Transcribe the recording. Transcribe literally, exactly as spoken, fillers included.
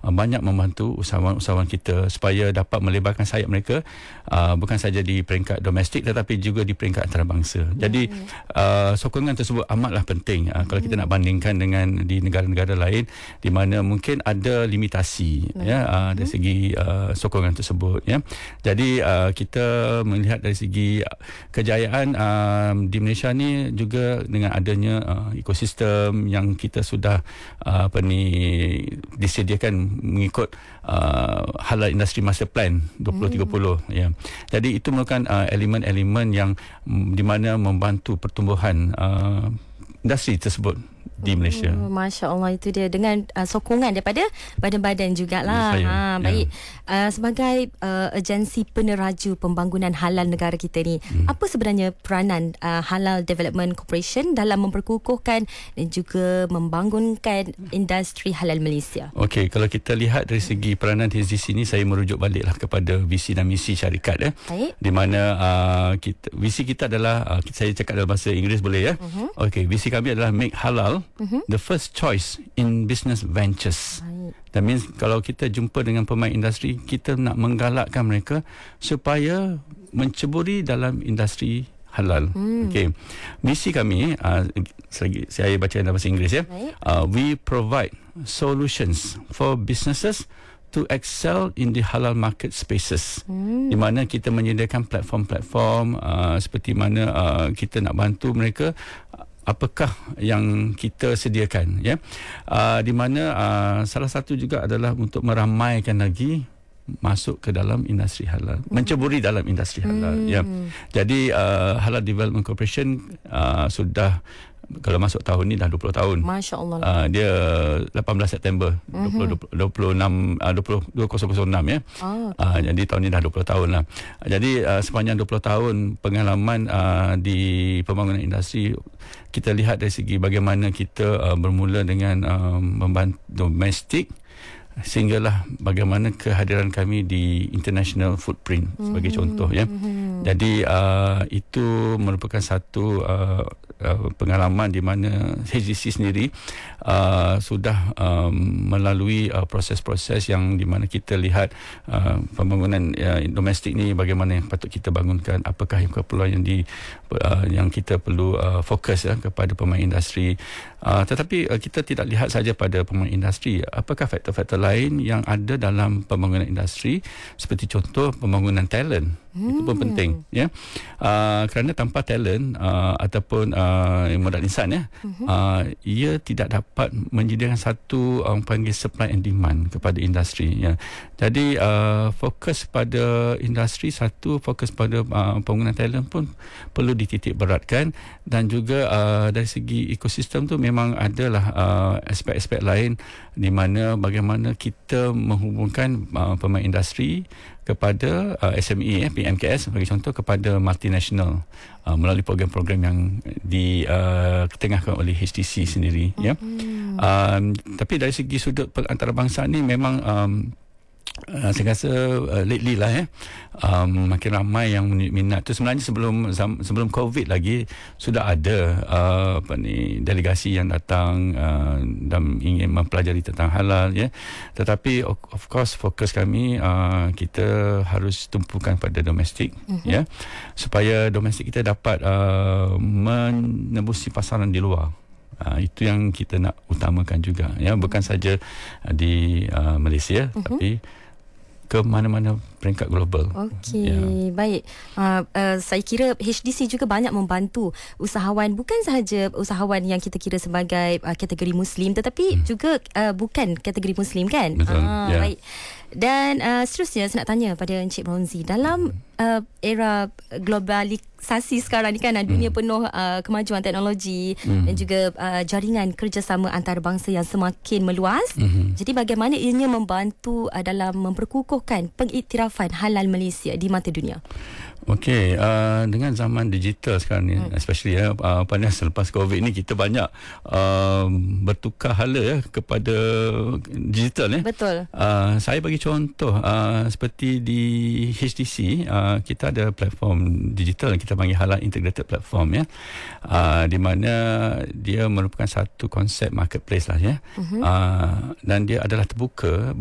uh, banyak membantu usahawan-usahawan kita supaya dapat melebarkan sayap mereka, uh, bukan saja di peringkat domestik tetapi juga di peringkat antarabangsa. Jadi uh, sokongan tersebut amatlah penting uh, kalau kita nak bandingkan dengan di negara-negara lain di mana mungkin ada limitasi ya uh, dari segi uh, sokongan tersebut ya. Jadi uh, kita melihat dari segi kejayaan uh, di Malaysia ni juga dengan adanya uh, ekosistem yang kita sudah uh, apa ni disediakan mengikut uh, Halal Industry Master Plan dua ribu tiga puluh hmm. ya. Jadi itu merupakan uh, elemen-elemen yang um, di mana membantu pertumbuhan uh, industri tersebut di Malaysia. Oh, Masya Allah, itu dia dengan uh, sokongan daripada badan-badan jugalah. Ha, baik. Ya. Uh, sebagai uh, agensi peneraju pembangunan halal negara kita ni, hmm. apa sebenarnya peranan uh, Halal Development Corporation dalam memperkukuhkan dan juga membangunkan industri halal Malaysia? Okey, kalau kita lihat dari segi peranan H D C ni, saya merujuk baliklah kepada visi dan misi syarikat eh. Baik. Di mana uh, kita visi kita adalah uh, saya cakap dalam bahasa Inggeris boleh ya. Uh-huh. Okey, visi kami adalah make halal Mm-hmm. the first choice in business ventures. Right. That means kalau kita jumpa dengan pemain industri, kita nak menggalakkan mereka supaya menceburi dalam industri halal. Mm. Okey. Misi kami, uh, selagi saya baca dalam bahasa Inggeris ya. Right. Uh, we provide solutions for businesses to excel in the halal market spaces. Hmm. Di mana kita menyediakan platform-platform uh, seperti mana uh, kita nak bantu mereka apakah yang kita sediakan ya. Uh, di mana uh, salah satu juga adalah untuk meramaikan lagi masuk ke dalam industri halal, hmm. menceburi dalam industri halal hmm. ya. Jadi uh, Halal Development Corporation uh, sudah kalau masuk tahun ni dah dua puluh tahun. Masya-Allah. Uh, dia lapan belas September mm-hmm. dua puluh enam uh, dua puluh dua ribu enam ya. Oh, okay. uh, jadi tahun ni dah dua puluh tahun lah. Uh, jadi uh, sepanjang dua puluh tahun pengalaman uh, di pembangunan industri, kita lihat dari segi bagaimana kita uh, bermula dengan uh, membantu domestik sehinggalah bagaimana kehadiran kami di international footprint sebagai mm-hmm. contoh ya. Mm-hmm. Jadi uh, itu merupakan satu uh, uh, pengalaman di mana H D C sendiri uh, sudah um, melalui uh, proses-proses yang di mana kita lihat uh, pembangunan uh, domestik ni bagaimana yang patut kita bangunkan, apakah yang keperluan yang di uh, yang kita perlu uh, fokus ya kepada pemain industri. Uh, tetapi uh, kita tidak lihat saja pada pemain industri, apakah faktor-faktor lain yang ada dalam pembangunan industri, seperti contoh pembangunan talent. Hmm. Itu pun penting ya. Uh, kerana tanpa talent uh, ataupun uh, modal insan ya, uh-huh. uh, ia tidak dapat menyediakan satu orang um, panggil supply and demand kepada industri ya. Jadi uh, fokus pada industri satu, fokus pada uh, pembangunan talent pun perlu dititik beratkan, dan juga uh, dari segi ekosistem tu memang adalah uh, aspek-aspek lain di mana bagaimana kita menghubungkan uh, pemain industri kepada uh, S M E eh, P M K S bagi contoh kepada multinational uh, melalui program-program yang ditengahkan uh, oleh H D C sendiri mm-hmm. ya. Um, tapi dari segi sudut antarabangsa ni memang um, Uh, saya rasa uh, lately lah ya, um, makin ramai yang minat tu. Sebenarnya sebelum sebelum COVID lagi sudah ada uh, apa ni delegasi yang datang uh, dan ingin mempelajari tentang halal ya. Tetapi of, of course fokus kami uh, kita harus tumpukan pada domestik mm-hmm. ya, supaya domestik kita dapat uh, menembusi pasaran di luar. Uh, itu yang kita nak utamakan juga ya, bukan saja uh, di uh, Malaysia uh-huh. tapi ke mana-mana peringkat global. Okey, ya. Baik. Uh, uh, saya kira H D C juga banyak membantu usahawan, bukan sahaja usahawan yang kita kira sebagai uh, kategori Muslim, tetapi hmm. juga uh, bukan kategori Muslim kan? Betul. Ah, ya. Baik. Dan uh, seterusnya saya nak tanya pada Encik Bronzy, dalam uh, era globalisasi sekarang ni kan, uh, dunia hmm. penuh uh, kemajuan teknologi hmm. dan juga uh, jaringan kerjasama antarabangsa yang semakin meluas. Hmm. Jadi bagaimana ianya membantu uh, dalam memperkukuhkan pengiktirafan halal Malaysia di mata dunia? Okey, uh, dengan zaman digital sekarang ni, hmm. especially ya, uh, pada selepas COVID ni kita banyak uh, bertukar hala ya kepada digital ya. Betul. Uh, saya bagi contoh uh, seperti di H D C uh, kita ada platform digital yang kita panggil Halal Integrated Platform ya, uh, di mana dia merupakan satu konsep marketplace lah ya, uh-huh. uh, dan dia adalah terbuka